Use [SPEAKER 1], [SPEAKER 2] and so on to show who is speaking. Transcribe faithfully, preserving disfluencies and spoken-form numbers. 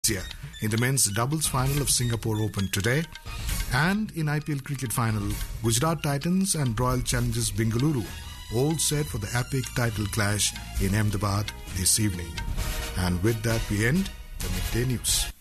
[SPEAKER 1] Aditya in the men's doubles final of Singapore Open today. And in I P L cricket final, Gujarat Titans and Royal Challengers Bengaluru all set for the epic title clash in Ahmedabad this evening. And with that we end the midday news.